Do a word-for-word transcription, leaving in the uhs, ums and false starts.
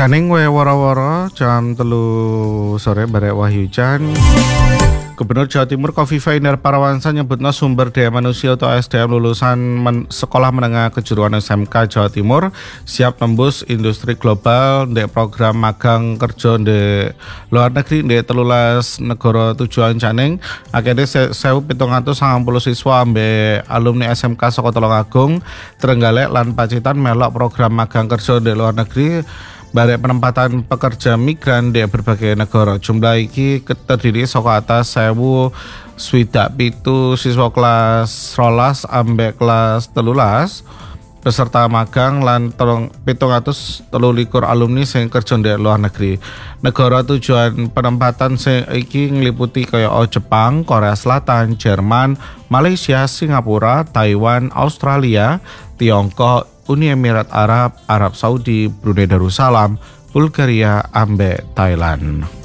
Janing wae woro-woro jam telu sore barek wahyu hujan. Gubernur Jawa Timur Kofifa Indar Parawansa nyebutna sumber daya manusia atau S D M lulusan men sekolah menengah kejuruan S M K Jawa Timur siap tembus industri global di program magang kerja di luar negeri di telulas negara tujuan Janing. Akhirnya seribu pitung atus sangang puluh siswa ambe alumni S M K saka Tulungagung, Trenggalek lan Pacitan melok program magang kerja di luar negeri barek penempatan pekerja migran di berbagai negara. Jumlah iki terdiri saka atas sewu swidak pitu siswa kelas rolas ambek kelas telulas peserta magang lan pitung atus telu likur alumni sing kerja di luar negeri. Negara tujuan penempatan sing iki ngliputi kaya o Jepang, Korea Selatan, Jerman, Malaysia, Singapura, Taiwan, Australia, Tiongkok, Uni Emirat Arab, Arab Saudi, Brunei Darussalam, Bulgaria, ambek Thailand.